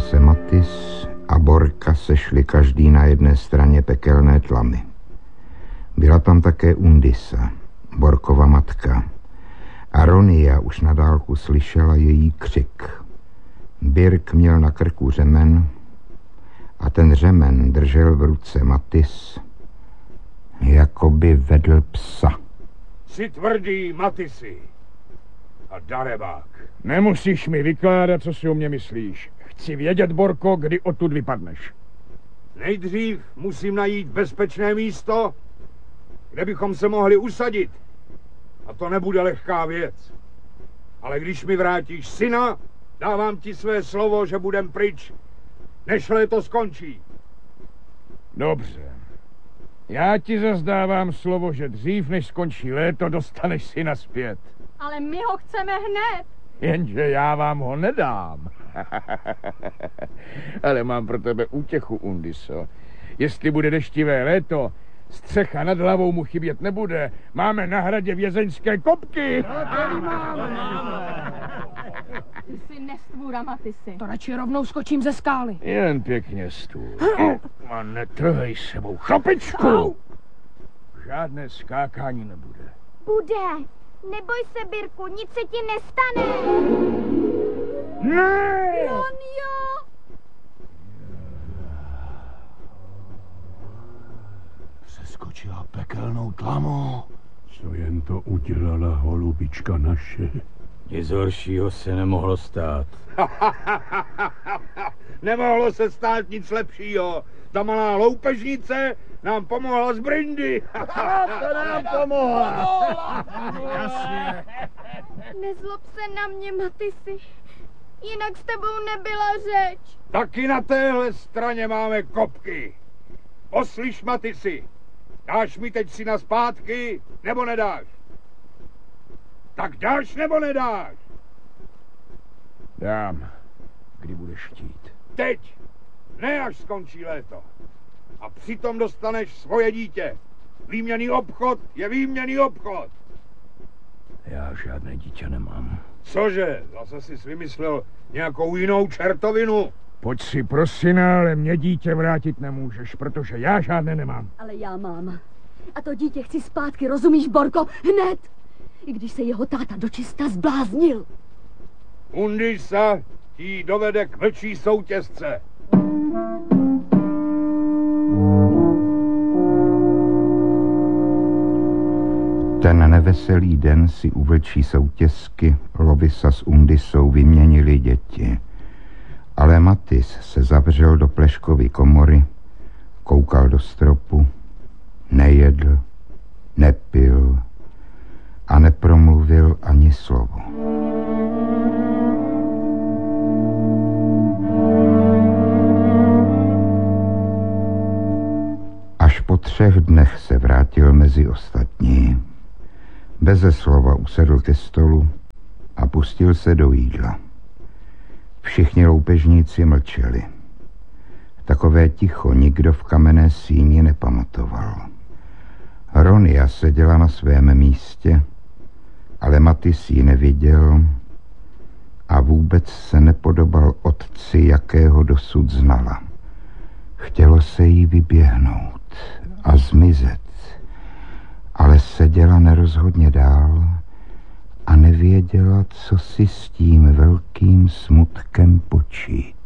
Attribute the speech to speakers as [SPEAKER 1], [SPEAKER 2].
[SPEAKER 1] se Matys a Borka sešli každý na jedné straně pekelné tlamy. Byla tam také Undisa, Borkova matka. A Ronia už na dálku slyšela její křik. Birk měl na krku řemen a ten řemen držel v ruce Matys, jako by vedl psa.
[SPEAKER 2] Jsi tvrdý, Matysy. A darebák.
[SPEAKER 3] Nemusíš mi vykládat, co si o mě myslíš. Chci vědět, Borko, kdy odtud vypadneš.
[SPEAKER 2] Nejdřív musím najít bezpečné místo, kde bychom se mohli usadit. A to nebude lehká věc. Ale když mi vrátíš syna, dávám ti své slovo, že budem pryč, než léto skončí.
[SPEAKER 3] Dobře. Já ti zas dávám slovo, že dřív, než skončí léto, dostaneš syna zpět.
[SPEAKER 4] Ale my ho chceme hned.
[SPEAKER 3] Jenže já vám ho nedám. Ale mám pro tebe útěchu, Undiso. Jestli bude deštivé léto, střecha nad hlavou mu chybět nebude. Máme na hradě vězeňské kopky.
[SPEAKER 4] Ty jsi nestvůra, Matysy.
[SPEAKER 5] To radši rovnou skočím ze skály.
[SPEAKER 3] Jen pěkně stůl. A netrhej sebou šopičku. Žádné skákání nebude.
[SPEAKER 6] Bude. Neboj se, Birku, nic se ti nestane.
[SPEAKER 3] Ne!
[SPEAKER 6] Ronio!
[SPEAKER 7] Přeskočila pekelnou tlamu.
[SPEAKER 8] Co jen to udělala holubička naše.
[SPEAKER 9] Nic horšího se nemohlo stát.
[SPEAKER 2] Nemohlo se stát nic lepšího. Ta malá loupežnice nám pomohla z Brindy.
[SPEAKER 3] To nám pomohla.
[SPEAKER 2] Jasně.
[SPEAKER 6] Nezlob se na mě, Matysy. Jinak s tebou nebyla řeč.
[SPEAKER 2] Taky na téhle straně máme kopky. Poslyš, Matysy. Dáš mi teď syna zpátky, nebo nedáš? Tak dáš, nebo nedáš?
[SPEAKER 3] Dám, kdy budeš chtít.
[SPEAKER 2] Teď, ne až skončí léto. A přitom dostaneš svoje dítě. Výměnný obchod je výměnný obchod.
[SPEAKER 9] Já žádné dítě nemám.
[SPEAKER 2] Cože? Zase jsi vymyslel nějakou jinou čertovinu?
[SPEAKER 3] Pojď si pro syna, ale mě dítě vrátit nemůžeš, protože já žádné nemám.
[SPEAKER 5] Ale já mám. A to dítě chci zpátky, rozumíš, Borko? Hned! I když se jeho táta dočista zbláznil.
[SPEAKER 2] Undisa ti dovede k vlčí soutězce.
[SPEAKER 1] Ten neveselý den si u vlčí soutězky Lovisa s Undisou vyměnili děti. Ale Matys se zavřel do Pleškovy komory, koukal do stropu, nejedl, nepil a nepromluvil ani slovo. Až po 3 dnech se vrátil mezi ostatní. Beze slova usedl ke stolu a pustil se do jídla. Všichni loupežníci mlčeli. Takové ticho nikdo v kamenné síni nepamatoval. Ronia seděla na svém místě, ale Matys ji neviděl a vůbec se nepodobal otci, jakého dosud znala. Chtělo se jí vyběhnout a zmizet, ale seděla nerozhodně dál a nevěděla, co si s tím velkým smutkem počít.